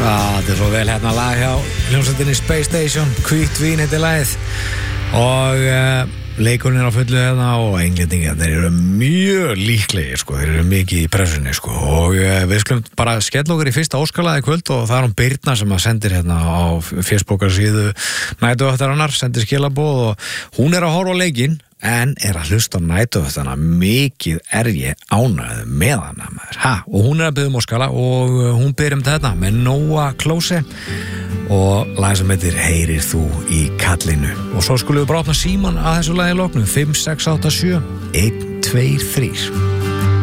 Þetta svo vel hérna lag hjá hljómsveitinni Space Station, Hvítt vín heitir lagið og leikurinn á fullu hérna og englendingar, þeir eru mjög líklegir sko, þeir eru mikið í pressunni sko og við skulum bara skella okkur í fyrsta Óskarlagið kvöld og það er Birna sem að sendir hérna á Facebookarsíðu Næturvaktarinnar, sendir skilaboð og hún er að horfa á leikinn en er að hlusta á Næturvaktina, mikið ég ánægð með hana maður. Og hún er að biðja Óskala og hún biður þetta með Nóa Klóse og lag sem heitir Heyrir þú í kallinu og svo skulum við bara opna síman að þessu lagi loknum 5, 6, 8, 7 1, 2, 3